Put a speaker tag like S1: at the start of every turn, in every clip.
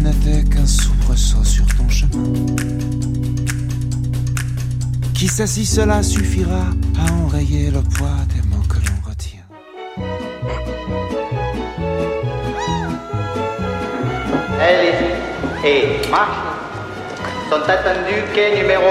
S1: n'était qu'un soubresaut sur ton chemin. Qui sait si cela suffira à enrayer le poids des mots que l'on retient.
S2: Alice et Marc sont attendus quai numéro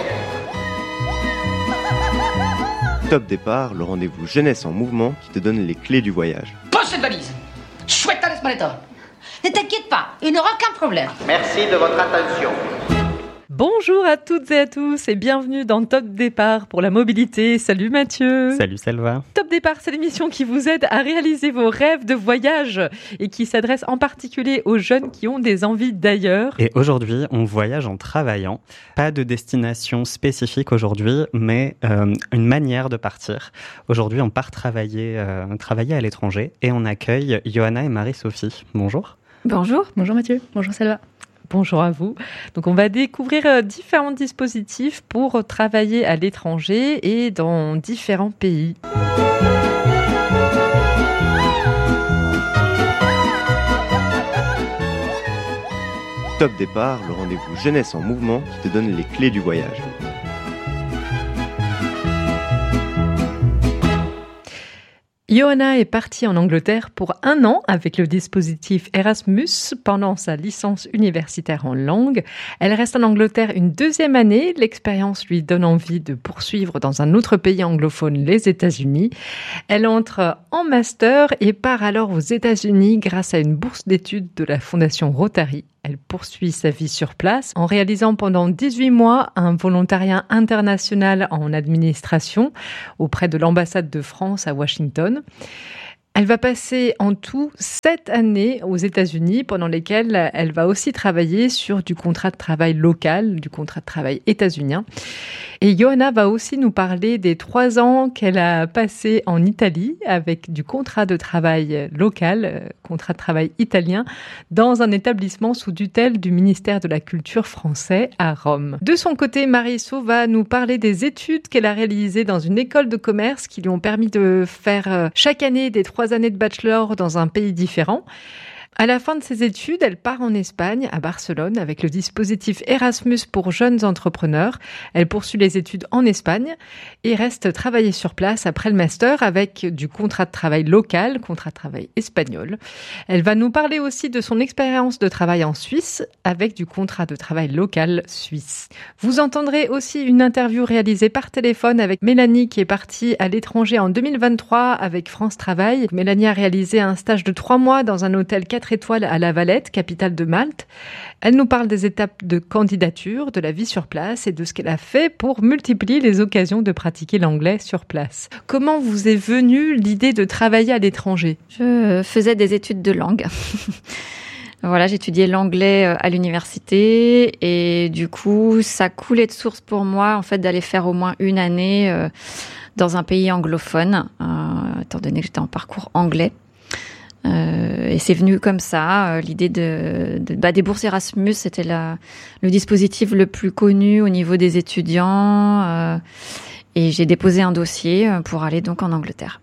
S2: 1.
S3: Top Départ, le rendez-vous jeunesse en mouvement qui te donne les clés du voyage.
S4: Pose cette valise. Chouette, laisse maleta. Ne t'inquiète pas, il n'aura aucun problème.
S2: Merci de votre attention.
S5: Bonjour à toutes et à tous et bienvenue dans Top Départ pour la mobilité. Salut Mathieu.
S6: Salut Selva.
S5: Top Départ, c'est l'émission qui vous aide à réaliser vos rêves de voyage et qui s'adresse en particulier aux jeunes qui ont des envies d'ailleurs.
S6: Et aujourd'hui, on voyage en travaillant. Pas de destination spécifique aujourd'hui, mais une manière de partir. Aujourd'hui, on part travailler à l'étranger et on accueille Johanna et Marie-Sophie. Bonjour.
S7: Bonjour. Bonjour Mathieu. Bonjour Selva.
S5: Bonjour à vous. Donc on va découvrir différents dispositifs pour travailler à l'étranger et dans différents pays.
S3: Top Départ, le rendez-vous jeunesse en mouvement qui te donne les clés du voyage.
S5: Johanna est partie en Angleterre pour 1 an avec le dispositif Erasmus pendant sa licence universitaire en langue. Elle reste en Angleterre une 2e année. L'expérience lui donne envie de poursuivre dans un autre pays anglophone, les États-Unis. Elle entre en master et part alors aux États-Unis grâce à une bourse d'études de la Fondation Rotary. Elle poursuit sa vie sur place en réalisant pendant 18 mois un volontariat international en administration auprès de l'ambassade de France à Washington. Elle va passer en tout 7 années aux États-Unis pendant lesquelles elle va aussi travailler sur du contrat de travail local, du contrat de travail états-unien. Et Johanna va aussi nous parler des 3 ans qu'elle a passé en Italie avec du contrat de travail local, contrat de travail italien, dans un établissement sous tutelle du ministère de la Culture français à Rome. De son côté, Marie-So va nous parler des études qu'elle a réalisées dans une école de commerce qui lui ont permis de faire chaque année des 3 années de bachelor dans un pays différent. À la fin de ses études, elle part en Espagne, à Barcelone, avec le dispositif Erasmus pour jeunes entrepreneurs. Elle poursuit les études en Espagne et reste travailler sur place après le master avec du contrat de travail local, contrat de travail espagnol. Elle va nous parler aussi de son expérience de travail en Suisse avec du contrat de travail local suisse. Vous entendrez aussi une interview réalisée par téléphone avec Mélanie qui est partie à l'étranger en 2023 avec France Travail. Mélanie a réalisé un stage de 3 mois dans un hôtel 4 étoiles à La Valette, capitale de Malte. Elle nous parle des étapes de candidature, de la vie sur place et de ce qu'elle a fait pour multiplier les occasions de pratiquer l'anglais sur place. Comment vous est venue l'idée de travailler à l'étranger ?
S7: Je faisais des études de langue. Voilà, j'étudiais l'anglais à l'université et du coup, ça coulait de source pour moi en fait d'aller faire au moins 1 année dans un pays anglophone, étant donné que j'étais en parcours anglais. Et c'est venu comme ça, l'idée des bourses Erasmus, c'était le dispositif le plus connu au niveau des étudiants, et j'ai déposé un dossier pour aller donc en Angleterre.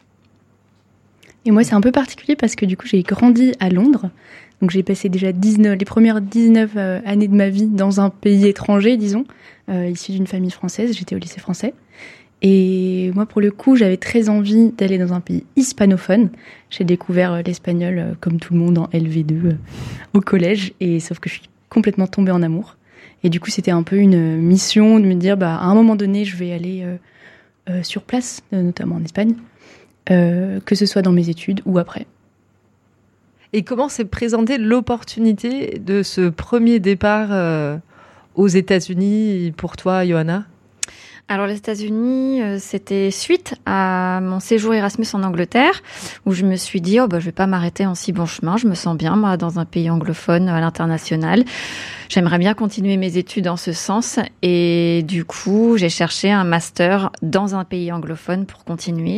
S8: Et moi, c'est un peu particulier parce que du coup, j'ai grandi à Londres, donc j'ai passé déjà les premières 19 années de ma vie dans un pays étranger, disons, issu d'une famille française. J'étais au lycée français. Et moi, pour le coup, j'avais très envie d'aller dans un pays hispanophone. J'ai découvert l'espagnol, comme tout le monde, en LV2 au collège. Et sauf que je suis complètement tombée en amour. Et du coup, c'était un peu une mission de me dire, à un moment donné, je vais aller sur place, notamment en Espagne, que ce soit dans mes études ou après.
S5: Et comment s'est présentée l'opportunité de ce premier départ aux États-Unis pour toi, Johanna ?
S7: Alors les États-Unis, c'était suite à mon séjour Erasmus en Angleterre, où je me suis dit je vais pas m'arrêter en si bon chemin, je me sens bien moi dans un pays anglophone à l'international. J'aimerais bien continuer mes études en ce sens et du coup, j'ai cherché un master dans un pays anglophone pour continuer.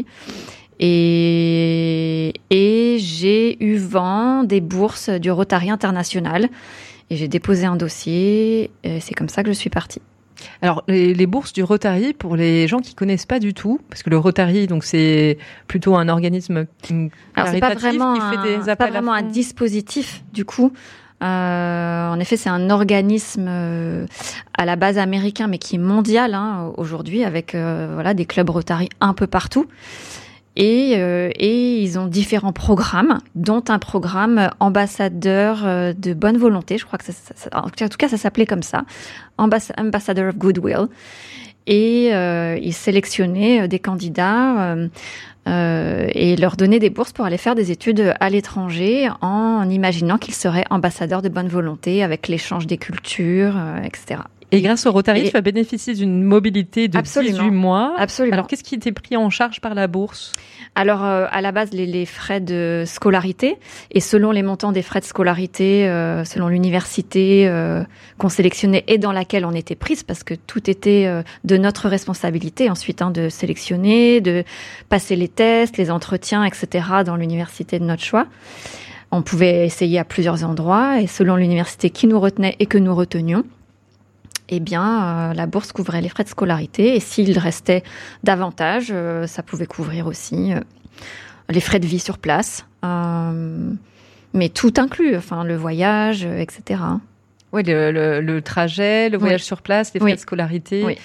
S7: Et j'ai eu vent des bourses du Rotary International et j'ai déposé un dossier et c'est comme ça que je suis partie.
S5: Alors, les bourses du Rotary, pour les gens qui connaissent pas du tout, parce que le Rotary, donc c'est plutôt un organisme
S7: caritatif
S5: qui fait des appels
S7: pas vraiment un dispositif, du coup. En effet, c'est un organisme à la base américain, mais qui est mondial aujourd'hui, avec des clubs Rotary un peu partout. Et ils ont différents programmes, dont un programme ambassadeur de bonne volonté. Je crois que en tout cas, ça s'appelait comme ça, Ambassador of Goodwill. Et ils sélectionnaient des candidats et leur donnaient des bourses pour aller faire des études à l'étranger en imaginant qu'ils seraient ambassadeurs de bonne volonté avec l'échange des cultures, etc.
S5: Et grâce au Rotary, tu as bénéficié d'une mobilité de 18 mois.
S7: Absolument.
S5: Alors, qu'est-ce qui était pris en charge par la bourse ?
S7: Alors, à la base, les frais de scolarité. Et selon les montants des frais de scolarité, selon l'université qu'on sélectionnait et dans laquelle on était prise, parce que tout était de notre responsabilité ensuite, de sélectionner, de passer les tests, les entretiens, etc. dans l'université de notre choix. On pouvait essayer à plusieurs endroits et selon l'université qui nous retenait et que nous retenions, eh bien, la bourse couvrait les frais de scolarité. Et s'il restait davantage, ça pouvait couvrir aussi les frais de vie sur place. Mais tout inclus, le voyage, etc.
S5: Oui, le trajet, le voyage sur place, les frais de scolarité.
S7: Oui.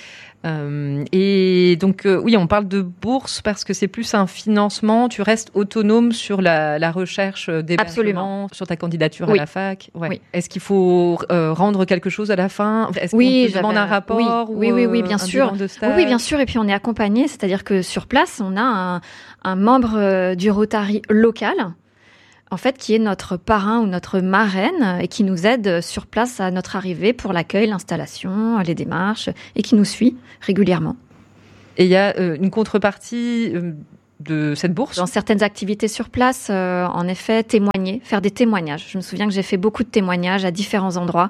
S5: Et donc, oui, on parle de bourse parce que c'est plus un financement. Tu restes autonome sur la recherche d'hébergement, sur ta candidature à la fac. Ouais. Oui. Est-ce qu'il faut rendre quelque chose à la fin ? Est-ce qu'on te demande un rapport
S7: Oui, bien sûr. Oui, bien sûr. Et puis on est accompagné, c'est-à-dire que sur place, on a un membre du Rotary local, en fait, qui est notre parrain ou notre marraine et qui nous aide sur place à notre arrivée pour l'accueil, l'installation, les démarches et qui nous suit régulièrement.
S5: Et il y a une contrepartie de cette bourse ?
S7: Dans certaines activités sur place, en effet, témoigner, faire des témoignages. Je me souviens que j'ai fait beaucoup de témoignages à différents endroits.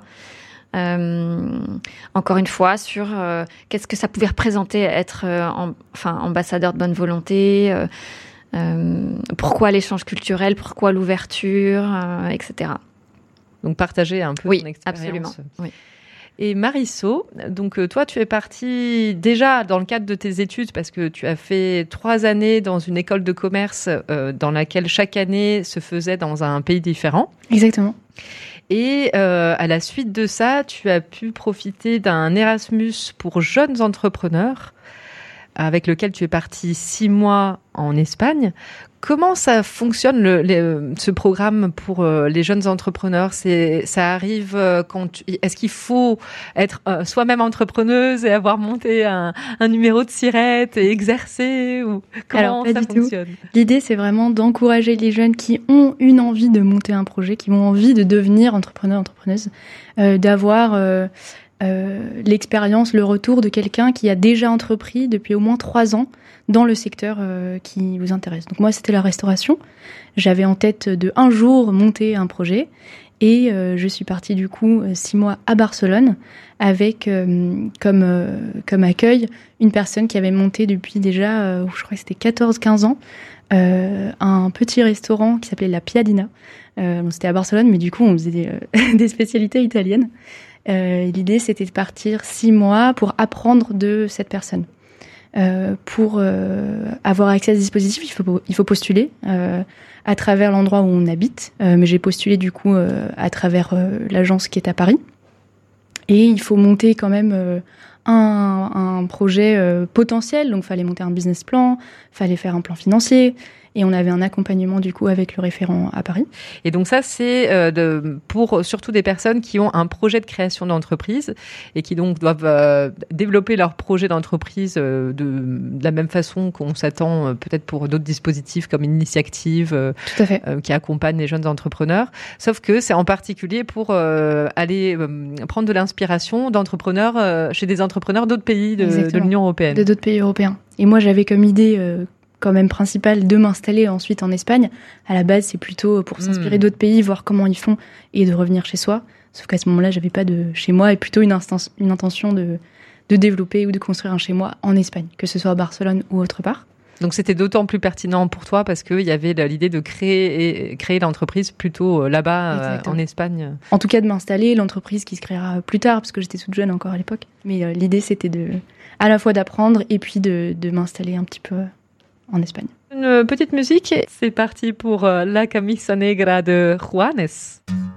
S7: Encore une fois, sur qu'est-ce que ça pouvait représenter être ambassadeur de bonne volonté, pourquoi l'échange culturel, pourquoi l'ouverture, etc.
S5: Donc partager un peu ton expérience.
S7: Absolument. Oui.
S5: Et Mariso, donc toi tu es partie déjà dans le cadre de tes études parce que tu as fait 3 années dans une école de commerce dans laquelle chaque année se faisait dans un pays différent.
S8: Exactement.
S5: Et à la suite de ça, tu as pu profiter d'un Erasmus pour jeunes entrepreneurs avec lequel tu es parti 6 mois en Espagne. Comment ça fonctionne ce programme pour les jeunes entrepreneurs ? Ça arrive est-ce qu'il faut être soi-même entrepreneuse et avoir monté un numéro de SIRET et exercer ou comment ça fonctionne ?
S8: L'idée, c'est vraiment d'encourager les jeunes qui ont une envie de monter un projet, qui ont envie de devenir entrepreneur, entrepreneuse, d'avoir l'expérience, le retour de quelqu'un qui a déjà entrepris depuis au moins 3 ans dans le secteur qui vous intéresse. Donc moi, c'était la restauration. J'avais en tête de un jour monter un projet et je suis partie du coup 6 mois à Barcelone avec comme accueil une personne qui avait monté depuis déjà, je crois que c'était 14-15 ans, un petit restaurant qui s'appelait La Piadina. C'était à Barcelone, mais du coup, on faisait des spécialités italiennes. L'idée, c'était de partir 6 mois pour apprendre de cette personne. Pour avoir accès à ce dispositif, il faut postuler à travers l'endroit où on habite. Mais j'ai postulé du coup à travers l'agence qui est à Paris. Et il faut monter quand même un projet potentiel. Donc, il fallait monter un business plan, il fallait faire un plan financier. Et on avait un accompagnement du coup avec le référent à Paris.
S5: Et donc ça, c'est pour surtout des personnes qui ont un projet de création d'entreprise et qui donc doivent développer leur projet d'entreprise de la même façon qu'on s'attend peut-être pour d'autres dispositifs comme Initiactive
S8: Tout à fait.
S5: Qui accompagnent les jeunes entrepreneurs. Sauf que c'est en particulier pour aller prendre de l'inspiration d'entrepreneurs chez des entrepreneurs d'autres pays de l'Union européenne.
S8: De d'autres pays européens. Et moi, j'avais comme idée quand même principal de m'installer ensuite en Espagne. À la base, c'est plutôt pour s'inspirer d'autres pays, voir comment ils font et de revenir chez soi. Sauf qu'à ce moment-là, j'avais pas de chez moi et plutôt une intention de développer ou de construire un chez moi en Espagne, que ce soit à Barcelone ou autre part.
S5: Donc c'était d'autant plus pertinent pour toi parce qu'il y avait l'idée de créer l'entreprise plutôt là-bas en Espagne.
S8: En tout cas, de m'installer, l'entreprise qui se créera plus tard parce que j'étais toute jeune encore à l'époque. Mais l'idée, c'était à la fois d'apprendre et puis de m'installer un petit peu en Espagne.
S5: Une petite musique, c'est parti pour La Camisa Negra de Juanes.